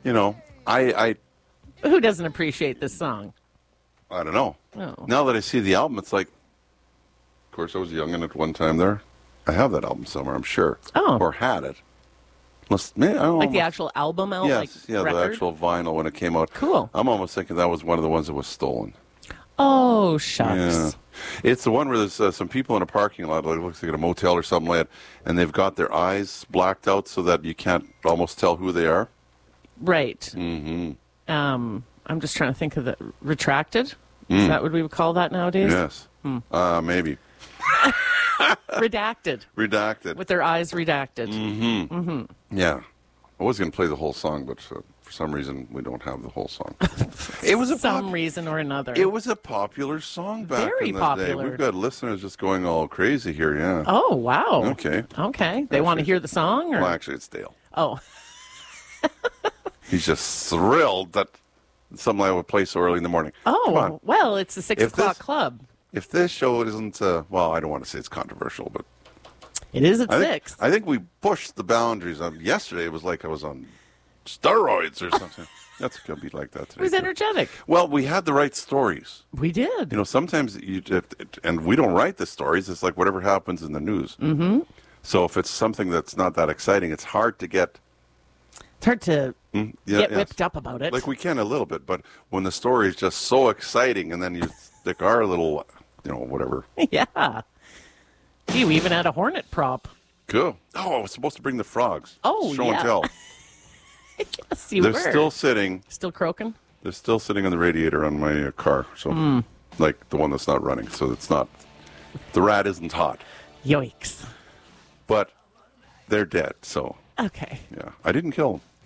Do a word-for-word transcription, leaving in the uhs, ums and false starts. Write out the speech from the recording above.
you know, I, I, Who doesn't appreciate this song? I don't know. Oh. Now that I see the album, it's like, of course, I was young and at one time there. I have that album somewhere, I'm sure. Oh. Or had it. Unless, man, I don't Like know. the actual album out? Yes, like yeah, record? the actual vinyl when it came out. Cool. I'm almost thinking that was one of the ones that was stolen. Oh, shucks. Yeah. It's the one where there's uh, some people in a parking lot, like it looks like a motel or something like that, and they've got their eyes blacked out so that you can't almost tell who they are. Right. Mm-hmm. Um, I'm just trying to think of the retracted. Is that what we would call that nowadays? Yes. Uh, maybe. Redacted. Redacted. With their eyes redacted. Mm-hmm. Mm-hmm. Yeah. I was going to play the whole song, but uh, for some reason we don't have the whole song. It was a some pop- reason or another. It was a popular song back Very in the popular. day. We've got listeners just going all crazy here, yeah. Oh, wow. Okay. Okay. They want to hear the song? Or? Well, actually, it's Dale. Oh. He's just thrilled that something I would play so early in the morning. Come Oh, on. well, it's the six If o'clock this- club. If this show isn't, uh, well, I don't want to say it's controversial, but It is at I think, six. I think we pushed the boundaries. Um, yesterday, it was like I was on steroids or something. That's going to be like that today. It was too. energetic. Well, we had the right stories. We did. You know, sometimes you, if, and we don't write the stories. It's like whatever happens in the news. Mm-hmm. So if it's something that's not that exciting, it's hard to get. It's hard to Mm, yeah, get yes. whipped up about it. Like we can a little bit, but when the story is just so exciting, and then you stick our little, you know, whatever. Yeah. Gee, we even had a hornet prop. Cool. Oh, I was supposed to bring the frogs. Oh, Show yeah. and tell. Yes, you They're were. still sitting. Still croaking? They're still sitting on the radiator on my uh, car. So, Mm. like the one that's not running. So it's not. The rat isn't hot, Yoicks. but they're dead. So Okay. yeah, I didn't kill them.